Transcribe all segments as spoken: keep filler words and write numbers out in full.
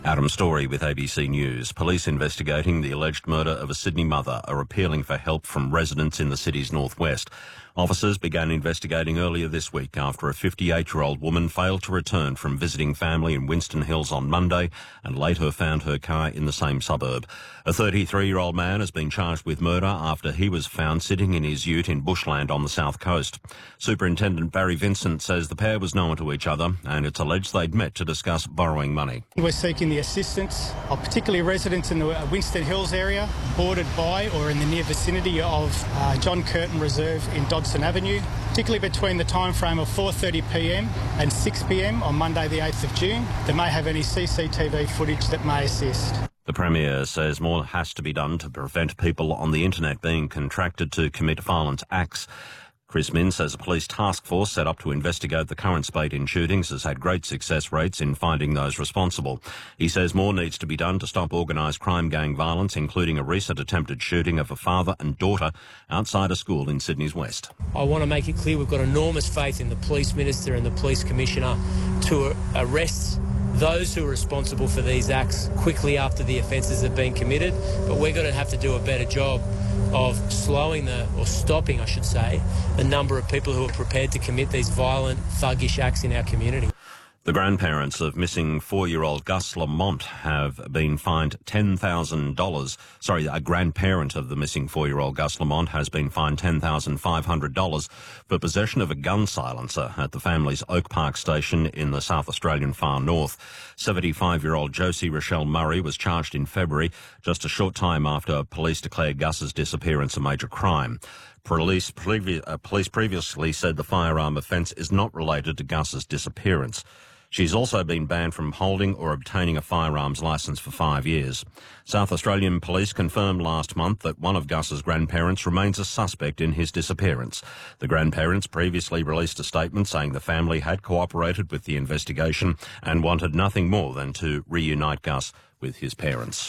Adam Story with A B C News. Police investigating the alleged murder of a Sydney mother are appealing for help from residents in the city's northwest. Officers began investigating earlier this week after a fifty-eight-year-old woman failed to return from visiting family in Winston Hills on Monday and later found her car in the same suburb. A thirty-three-year-old man has been charged with murder after he was found sitting in his ute in bushland on the south coast. Superintendent Barry Vincent says the pair was known to each other and it's alleged they'd met to discuss borrowing money. We're seeking the assistance of particularly residents in the Winston Hills area, bordered by or in the near vicinity of uh, John Curtin Reserve in Dodson Avenue, particularly between the time frame of four thirty p m and six p m on Monday the eighth of June. They may have any C C T V footage that may assist. The Premier says more has to be done to prevent people on the internet being contracted to commit violent acts. Chris Min says a police task force set up to investigate the current spate in shootings has had great success rates in finding those responsible. He says more needs to be done to stop organised crime gang violence, including a recent attempted shooting of a father and daughter outside a school in Sydney's west. I want to make it clear we've got enormous faith in the Police Minister and the Police Commissioner to arrest those who are responsible for these acts quickly after the offences have been committed, but we're going to have to do a better job of slowing the, or stopping, I should say, the number of people who are prepared to commit these violent, thuggish acts in our community. The grandparents of missing four-year-old Gus Lamont have been fined ten thousand dollars. Sorry, a grandparent of the missing four-year-old Gus Lamont has been fined ten thousand five hundred dollars for possession of a gun silencer at the family's Oak Park station in the South Australian far north. seventy-five-year-old Josie Rochelle Murray was charged in February, just a short time after police declared Gus's disappearance a major crime. Police, previ- uh, police previously said the firearm offence is not related to Gus's disappearance. She's also been banned from holding or obtaining a firearms licence for five years. South Australian police confirmed last month that one of Gus's grandparents remains a suspect in his disappearance. The grandparents previously released a statement saying the family had cooperated with the investigation and wanted nothing more than to reunite Gus with his parents.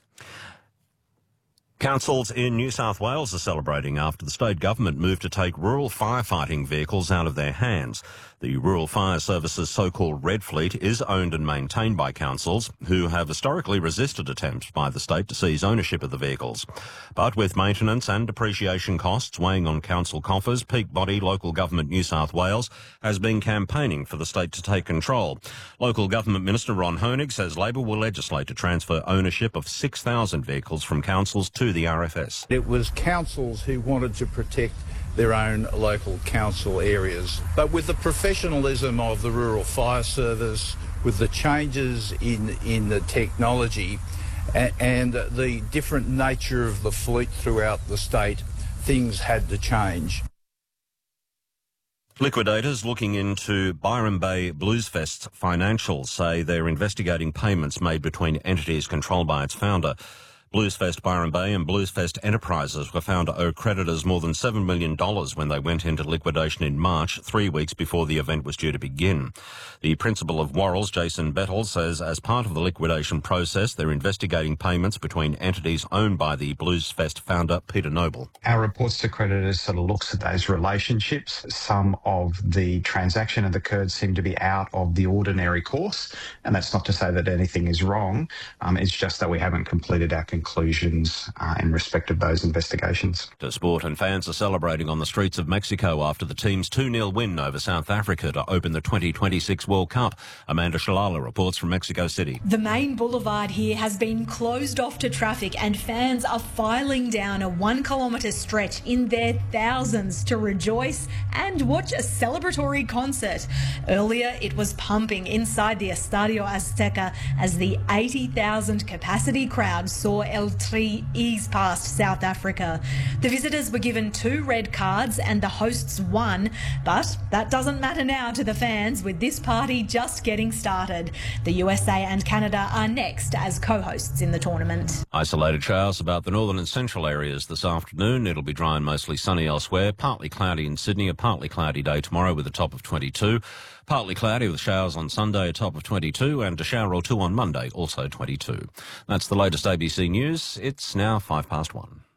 Councils in New South Wales are celebrating after the state government moved to take rural firefighting vehicles out of their hands. The Rural Fire Service's so-called Red Fleet is owned and maintained by councils who have historically resisted attempts by the state to seize ownership of the vehicles. But with maintenance and depreciation costs weighing on council coffers, peak body Local Government New South Wales has been campaigning for the state to take control. Local Government Minister Ron Hoenig says Labor will legislate to transfer ownership of six thousand vehicles from councils to the R F S. It was councils who wanted to protect their own local council areas. But with the professionalism of the Rural Fire Service, with the changes in, in the technology and, and the different nature of the fleet throughout the state, things had to change. Liquidators looking into Byron Bay Bluesfest's financials say they're investigating payments made between entities controlled by its founder. Bluesfest Byron Bay and Bluesfest Enterprises were found to owe creditors more than seven million dollars when they went into liquidation in March, three weeks before the event was due to begin. The principal of Worrells, Jason Bettel, says as part of the liquidation process, they're investigating payments between entities owned by the Bluesfest founder, Peter Noble. Our reports to creditors sort of looks at those relationships. Some of the transaction that occurred seem to be out of the ordinary course, and that's not to say that anything is wrong. Um, it's just that we haven't completed our conclusions uh, in respect of those investigations. To sport, and fans are celebrating on the streets of Mexico after the team's two nil win over South Africa to open the twenty twenty-six World Cup. Amanda Shalala reports from Mexico City. The main boulevard here has been closed off to traffic and fans are filing down a one kilometre stretch in their thousands to rejoice and watch a celebratory concert. Earlier it was pumping inside the Estadio Azteca as the eighty thousand capacity crowd saw El Tri ease past South Africa. The visitors were given two red cards and the hosts one, but that doesn't matter now to the fans with this party just getting started. The U S A and Canada are next as co-hosts in the tournament. Isolated showers about the northern and central areas this afternoon. It'll be dry and mostly sunny elsewhere. Partly cloudy in Sydney, a partly cloudy day tomorrow with a top of twenty-two. Partly cloudy with showers on Sunday, a top of twenty-two, and a shower or two on Monday, also twenty-two. That's the latest A B C News. It's now five past one.